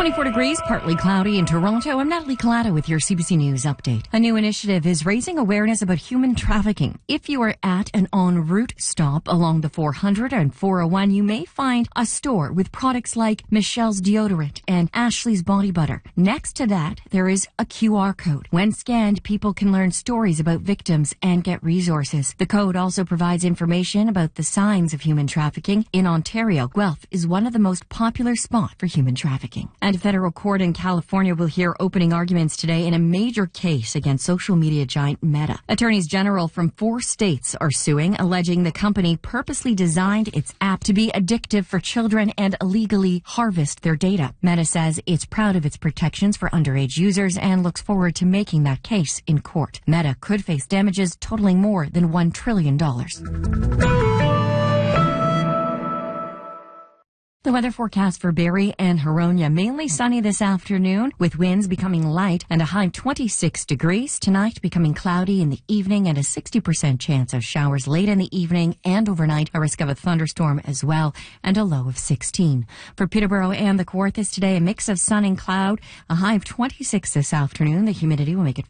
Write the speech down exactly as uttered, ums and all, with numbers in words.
twenty-four degrees, partly cloudy in Toronto. I'm Natalie Collada with your C B C News update. A new initiative is raising awareness about human trafficking. If you are at an en route stop along the four hundred and four oh one, you may find a store with products like Michelle's deodorant and Ashley's body butter. Next to that, there is a Q R code. When scanned, people can learn stories about victims and get resources. The code also provides information about the signs of human trafficking. In Ontario, Guelph is one of the most popular spots for human trafficking. And a federal court in California will hear opening arguments today in a major case against social media giant Meta. Attorneys general from four states are suing, alleging the company purposely designed its app to be addictive for children and illegally harvest their data. Meta says it's proud of its protections for underage users and looks forward to making that case in court. Meta could face damages totaling more than one trillion dollars. The weather forecast for Barrie and Huronia: mainly sunny this afternoon, with winds becoming light and a high of twenty-six degrees. Tonight becoming cloudy in the evening and a sixty percent chance of showers late in the evening and overnight. A risk of a thunderstorm as well, and a low of sixteen. For Peterborough and the Kawarthas today, a mix of sun and cloud, a high of twenty-six this afternoon. The humidity will make it